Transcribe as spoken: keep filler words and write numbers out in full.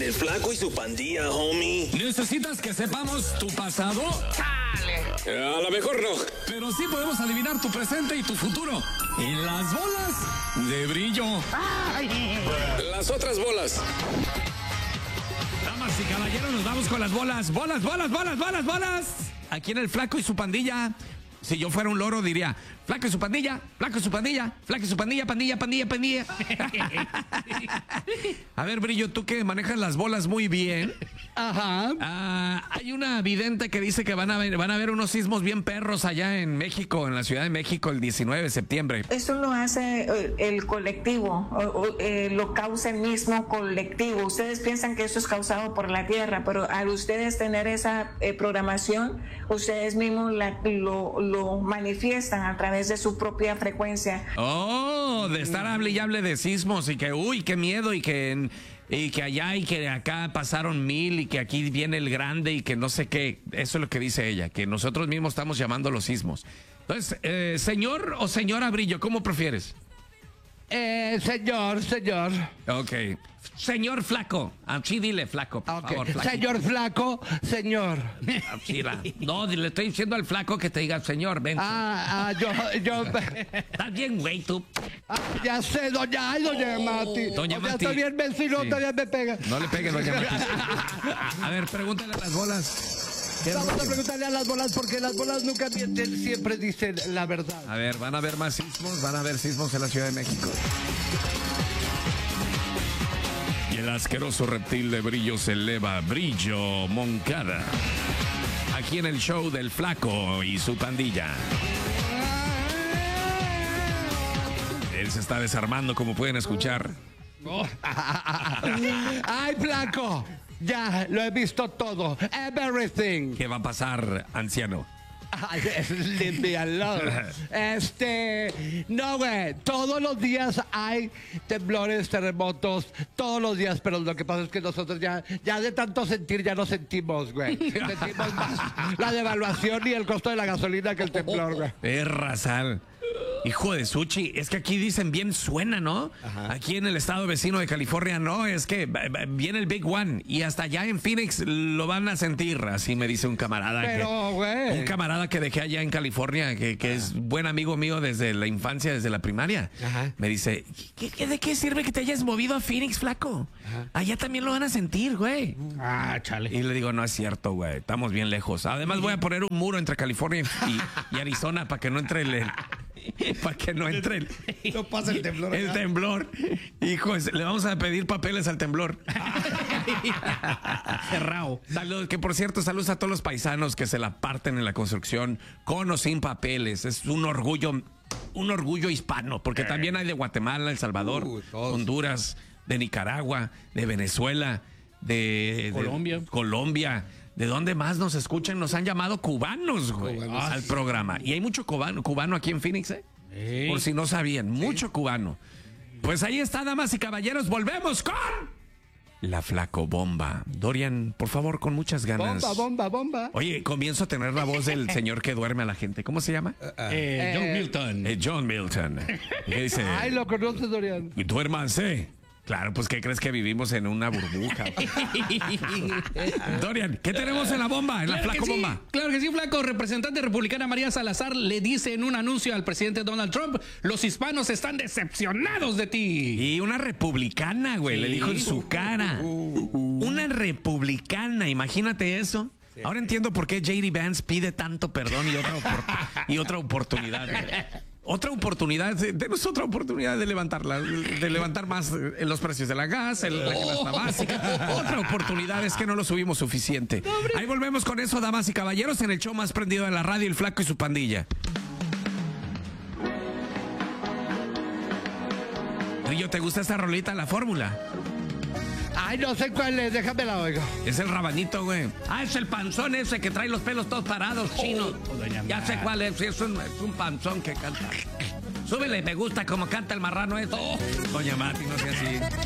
El Flaco y su pandilla, homie. ¿Necesitas que sepamos tu pasado? Eh, a lo mejor no. Pero sí podemos adivinar tu presente y tu futuro. Y las bolas de brillo. Las otras bolas. Damas y caballeros, nos vamos con las bolas. Bolas, bolas, bolas, bolas, bolas. Aquí en el Flaco y su pandilla. Si yo fuera un loro diría, Flaco y su pandilla, Flaco y su pandilla, Flaco y su pandilla, pandilla, pandilla, pandilla. A ver, Brillo, tú que manejas las bolas muy bien. Ajá. Ah, hay una vidente que dice que van a, ver, van a haber unos sismos bien perros allá en México, en la Ciudad de México, el diecinueve de septiembre. Eso lo hace eh, el colectivo, o, o, eh, lo causa el mismo colectivo. Ustedes piensan que eso es causado por la Tierra, pero al ustedes tener esa eh, programación, ustedes mismos la, lo, lo manifiestan a través de su propia frecuencia. Oh, de estar hable y hable de sismos y que, uy, qué miedo y que... Y que allá y que acá pasaron mil y que aquí viene el grande y que no sé qué. Eso es lo que dice ella, que nosotros mismos estamos llamando los sismos. Entonces, eh, señor o señora Brillo, ¿cómo prefieres? Eh, señor, señor. Ok. Señor Flaco. Así dile, Flaco, por Okay. favor, Flaco. Señor Flaco, señor. Así la- No, le estoy diciendo al Flaco que te diga, señor, ven. Ah, ah, yo, yo. Estás bien, güey, tú. Ah, ya sé, doña, ay, doña Mati. Doña O sea, Mati. estoy bien vecino, Sí. todavía me pega. No le pegues, doña Mati. A ver, pregúntale a las bolas. ¿Qué Vamos a rollo? preguntarle a las bolas porque las bolas nunca mienten, siempre dicen la verdad. A ver, van a haber más sismos, van a haber sismos en la Ciudad de México. Y el asqueroso reptil de Brillo se eleva, Brillo Moncada. Aquí en el show del Flaco y su pandilla. Él se está desarmando, como pueden escuchar. Ay, Flaco. Ya, lo he visto todo. Everything. ¿Qué va a pasar, anciano? Ay, leave me alone. Este, no, güey, todos los días hay temblores, terremotos, todos los días, pero lo que pasa es que nosotros ya, ya de tanto sentir ya no sentimos, güey. Sentimos más la devaluación y el costo de la gasolina que el temblor, güey. Perra sal. Hijo de Suchi, es que aquí dicen bien suena, ¿no? Ajá. Aquí en el estado vecino de California, no, es que viene el Big One y hasta allá en Phoenix lo van a sentir, así me dice un camarada. Pero, güey. Un camarada que dejé allá en California, que, que es buen amigo mío desde la infancia, desde la primaria. Ajá. Me dice, ¿qué, qué, ¿de qué sirve que te hayas movido a Phoenix, Flaco? Ajá. Allá también lo van a sentir, güey. Ah, chale. Y le digo, no es cierto, güey, estamos bien lejos. Además voy a poner un muro entre California y, y Arizona para que no entre el... el- para que no entre el, No pasa el temblor el acá. temblor. Hijos, le vamos a pedir papeles al temblor. Cerrado. Saludos, que por cierto, saludos a todos los paisanos que se la parten en la construcción, con o sin papeles. Es un orgullo, un orgullo hispano, porque también hay de Guatemala, El Salvador, Uh, todos. Honduras, de Nicaragua, de Venezuela, de, de Colombia. Colombia. ¿De dónde más nos escuchan? Nos han llamado cubanos, güey, Cubanos. al programa. Y hay mucho cubano, cubano aquí en Phoenix, ¿eh? Ey. Por si no sabían, mucho cubano. Pues ahí está, damas y caballeros, volvemos con la Flaco Bomba. Dorian, por favor, con muchas ganas. Bomba, bomba, bomba. Oye, comienzo a tener la voz del señor que duerme a la gente. ¿Cómo se llama? Eh, John Eh, Milton. Eh, John Milton. ¿Qué dice? Ay, lo conoces, Dorian. Duérmanse. Claro, pues ¿qué crees que vivimos en una burbuja? Dorian, ¿qué tenemos en la bomba? En la Claro que Flaco sí, Bomba. claro que sí, Flaco. Representante republicana María Salazar le dice en un anuncio al presidente Donald Trump: los hispanos están decepcionados de ti. Y una republicana, güey, Sí. le dijo en su cara. Una republicana, imagínate eso. Ahora entiendo por qué J D Vance pide tanto perdón y otra, opor- y otra oportunidad. Otra oportunidad, denos otra oportunidad de levantarla, de levantar más eh, los precios de la gas, el- la canasta básica. Otra oportunidad, es que no lo subimos suficiente. Ahí volvemos con eso, damas y caballeros, en el show más prendido de la radio, El Flaco y su pandilla. Rillo, ¿te gusta esta rolita, la fórmula? Ay, no sé cuál es, déjame la oigo. Es el rabanito, güey. Ah, es el panzón ese que trae los pelos todos parados, chino. doña Ya sé Mar. cuál es, sí, es un, es un panzón que canta. Súbele, me gusta como canta el marrano este. Doña Mati, no sea así.